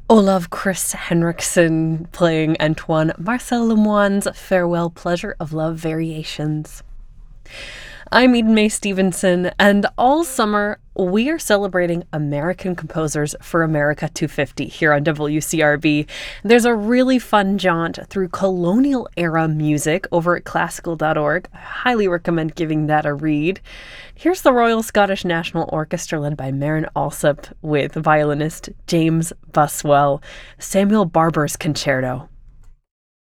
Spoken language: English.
Olav Chris Henriksen playing Antoine Marcel Lemoine's Farewell Pleasure of Love Variations. I'm Eden Mae Stevenson, and all summer we are celebrating American Composers for America 250 here on WCRB. There's a really fun jaunt through colonial era music over at classical.org. I highly recommend giving that a read. Here's the Royal Scottish National Orchestra led by Maren Alsop with violinist James Buswell, Samuel Barber's Concerto.